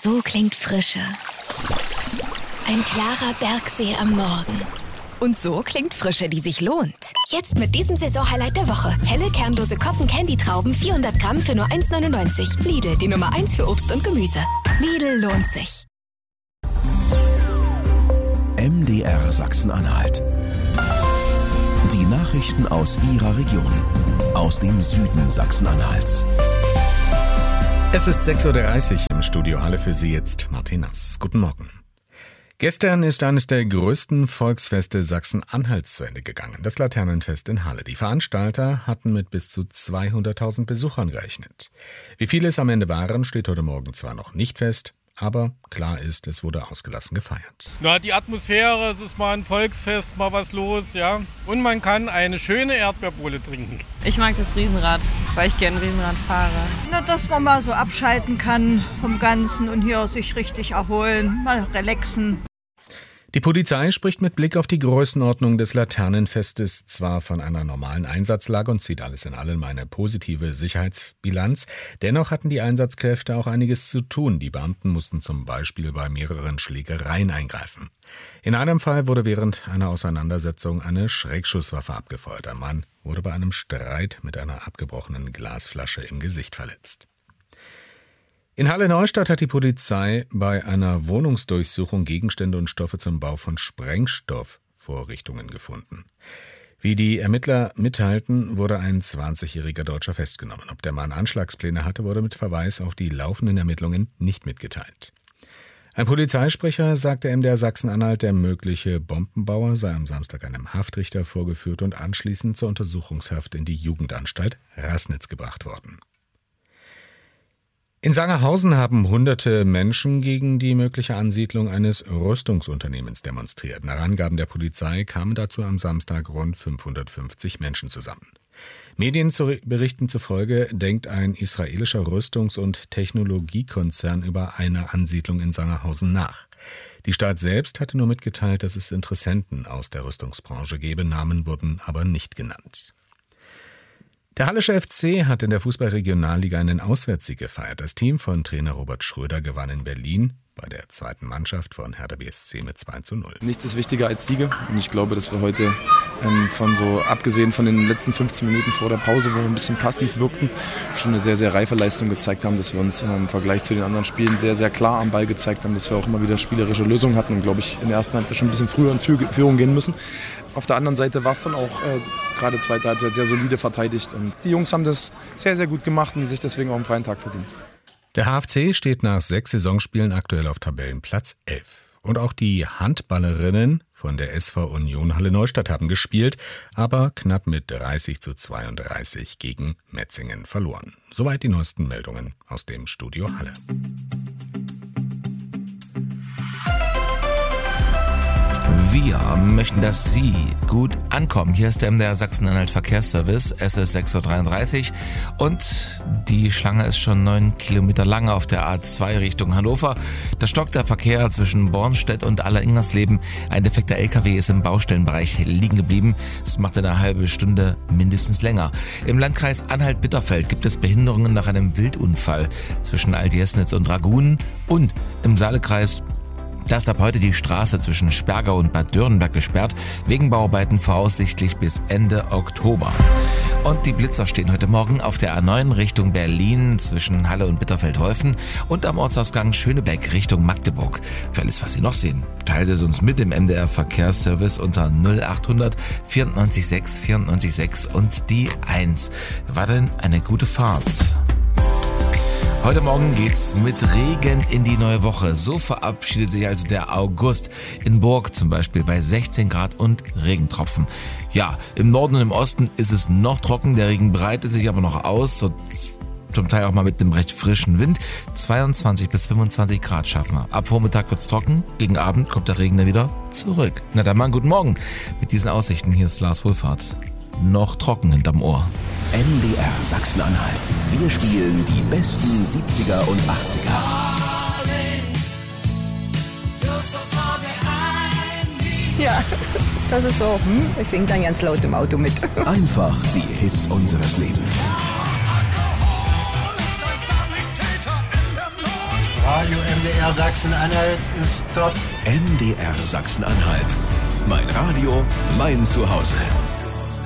So klingt Frische. Ein klarer Bergsee am Morgen. Und so klingt Frische, die sich lohnt. Jetzt mit diesem Saisonhighlight der Woche. Helle, kernlose Cotton-Candy-Trauben, 400 Gramm für nur 1,99. Lidl, die Nummer 1 für Obst und Gemüse. Lidl lohnt sich. MDR Sachsen-Anhalt. Die Nachrichten aus Ihrer Region. Aus dem Süden Sachsen-Anhalts. Es ist 6.30 Uhr im Studio Halle, für Sie jetzt Martin Nass. Guten Morgen. Gestern ist eines der größten Volksfeste Sachsen-Anhalts zu Ende gegangen, das Laternenfest in Halle. Die Veranstalter hatten mit bis zu 200.000 Besuchern gerechnet. Wie viele es am Ende waren, steht heute Morgen zwar noch nicht fest, aber klar ist, es wurde ausgelassen gefeiert. Na, die Atmosphäre, es ist mal ein Volksfest, mal was los, ja. Und man kann eine schöne Erdbeerbohle trinken. Ich mag das Riesenrad, weil ich gerne Riesenrad fahre. Na, dass man mal so abschalten kann vom Ganzen und hier sich richtig erholen, mal relaxen. Die Polizei spricht mit Blick auf die Größenordnung des Laternenfestes zwar von einer normalen Einsatzlage und zieht alles in allem eine positive Sicherheitsbilanz. Dennoch hatten die Einsatzkräfte auch einiges zu tun. Die Beamten mussten zum Beispiel bei mehreren Schlägereien eingreifen. In einem Fall wurde während einer Auseinandersetzung eine Schreckschusswaffe abgefeuert. Ein Mann wurde bei einem Streit mit einer abgebrochenen Glasflasche im Gesicht verletzt. In Halle-Neustadt hat die Polizei bei einer Wohnungsdurchsuchung Gegenstände und Stoffe zum Bau von Sprengstoffvorrichtungen gefunden. Wie die Ermittler mitteilten, wurde ein 20-jähriger Deutscher festgenommen. Ob der Mann Anschlagspläne hatte, wurde mit Verweis auf die laufenden Ermittlungen nicht mitgeteilt. Ein Polizeisprecher sagte MDR Sachsen-Anhalt, der mögliche Bombenbauer sei am Samstag einem Haftrichter vorgeführt und anschließend zur Untersuchungshaft in die Jugendanstalt Raßnitz gebracht worden. In Sangerhausen haben hunderte Menschen gegen die mögliche Ansiedlung eines Rüstungsunternehmens demonstriert. Nach Angaben der Polizei kamen dazu am Samstag rund 550 Menschen zusammen. Medienberichten zufolge denkt ein israelischer Rüstungs- und Technologiekonzern über eine Ansiedlung in Sangerhausen nach. Die Stadt selbst hatte nur mitgeteilt, dass es Interessenten aus der Rüstungsbranche gebe. Namen wurden aber nicht genannt. Der Hallische FC hat in der Fußball-Regionalliga einen Auswärtssieg gefeiert. Das Team von Trainer Robert Schröder gewann in Berlin bei der zweiten Mannschaft von Hertha BSC mit 2:0. Nichts ist wichtiger als Siege. Und ich glaube, dass wir heute abgesehen von den letzten 15 Minuten vor der Pause, wo wir ein bisschen passiv wirkten, schon eine sehr, sehr reife Leistung gezeigt haben, dass wir uns im Vergleich zu den anderen Spielen sehr, sehr klar am Ball gezeigt haben, dass wir auch immer wieder spielerische Lösungen hatten und, glaube ich, in der ersten Halbzeit schon ein bisschen früher in Führung gehen müssen. Auf der anderen Seite war es dann auch gerade zweite Halbzeit sehr solide verteidigt. Und die Jungs haben das sehr, sehr gut gemacht und sich deswegen auch einen freien Tag verdient. Der HFC steht nach 6 Saisonspielen aktuell auf Tabellenplatz 11. Und auch die Handballerinnen von der SV Union Halle-Neustadt haben gespielt, aber knapp mit 30:32 gegen Metzingen verloren. Soweit die neuesten Meldungen aus dem Studio Halle. Wir möchten, dass Sie gut ankommen. Hier ist der MDR Sachsen-Anhalt Verkehrsservice. Es ist 6.33 Uhr und die Schlange ist schon 9 Kilometer lang auf der A2 Richtung Hannover. Da stockt der Verkehr zwischen Bornstedt und Aller-Ingersleben. Ein defekter LKW ist im Baustellenbereich liegen geblieben. Das macht eine halbe Stunde mindestens länger. Im Landkreis Anhalt-Bitterfeld gibt es Behinderungen nach einem Wildunfall zwischen Alt-Jesnitz und Ragunen. Und im Saalekreis, da ist ab heute die Straße zwischen Spergau und Bad Dürrenberg gesperrt, wegen Bauarbeiten voraussichtlich bis Ende Oktober. Und die Blitzer stehen heute Morgen auf der A9 Richtung Berlin zwischen Halle und Bitterfeld-Holfen und am Ortsausgang Schönebeck Richtung Magdeburg. Für alles, was Sie noch sehen, teilt es uns mit im MDR Verkehrsservice unter 0800 94 6 94 6 und die 1. Weiterhin eine gute Fahrt. Heute Morgen geht's mit Regen in die neue Woche. So verabschiedet sich also der August. In Burg zum Beispiel bei 16 Grad und Regentropfen. Ja, im Norden und im Osten ist es noch trocken. Der Regen breitet sich aber noch aus. So zum Teil auch mal mit dem recht frischen Wind. 22 bis 25 Grad schaffen wir. Ab Vormittag wird's trocken. Gegen Abend kommt der Regen dann wieder zurück. Na dann mal guten Morgen. Mit diesen Aussichten hier ist Lars Wohlfahrt. Noch trocken hinterm Ohr. MDR Sachsen-Anhalt. Wir spielen die besten 70er und 80er. Ja, das ist so. Ich singe dann ganz laut im Auto mit. Einfach die Hits unseres Lebens. Radio MDR Sachsen-Anhalt ist top. MDR Sachsen-Anhalt. Mein Radio, mein Zuhause.